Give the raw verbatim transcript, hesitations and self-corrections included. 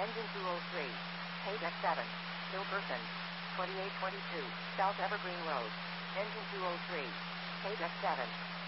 Engine two oh three. Paydeck seven. Hilberton. twenty-eight twenty-two. South Evergreen Road. Engine two oh three. Paydeck seven.